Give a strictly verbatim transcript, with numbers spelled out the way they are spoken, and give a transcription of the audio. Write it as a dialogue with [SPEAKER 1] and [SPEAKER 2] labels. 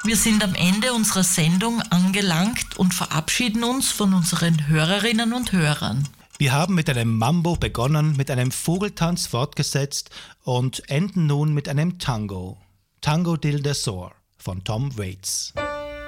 [SPEAKER 1] Wir sind am Ende unserer Sendung angelangt und verabschieden uns von unseren Hörerinnen und Hörern.
[SPEAKER 2] Wir haben mit einem Mambo begonnen, mit einem Vogeltanz fortgesetzt und enden nun mit einem Tango. Tango del Desor von Tom Waits.